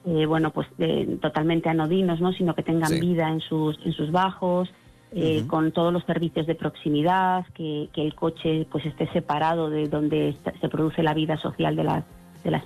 totalmente anodinos, ¿no? Sino que tengan vida en sus bajos, con todos los servicios de proximidad, que el coche pues esté separado de donde se produce la vida social de